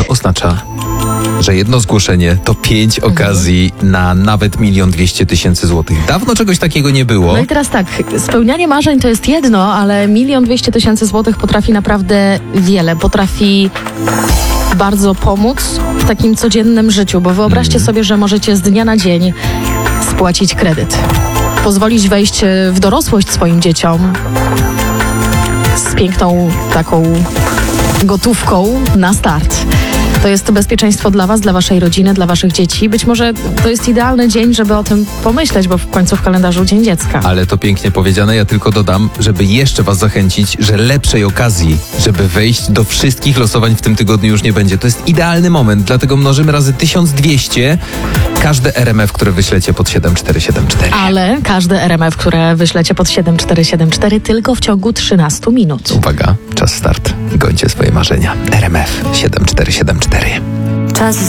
oznacza, że jedno zgłoszenie to 5 okazji na nawet 1 200 000 złotych. Dawno czegoś takiego nie było. No i teraz tak, spełnianie marzeń to jest jedno, ale 1 200 000 złotych potrafi naprawdę wiele. Potrafi bardzo pomóc w takim codziennym życiu, bo wyobraźcie sobie, że możecie z dnia na dzień spłacić kredyt. Pozwolić wejść w dorosłość swoim dzieciom z piękną taką gotówką na start. To jest bezpieczeństwo dla was, dla waszej rodziny, dla waszych dzieci. Być może to jest idealny dzień, żeby o tym pomyśleć, bo w końcu w kalendarzu Dzień Dziecka. Ale to pięknie powiedziane. Ja tylko dodam, żeby jeszcze was zachęcić, że lepszej okazji, żeby wejść do wszystkich losowań w tym tygodniu już nie będzie. To jest idealny moment, dlatego mnożymy razy 1200 każde RMF, które wyślecie pod 7474. Ale każde RMF, które wyślecie pod 7474 tylko w ciągu 13 minut. Uwaga, czas start. Gońcie swoje marzenia. RMF 7474. Czas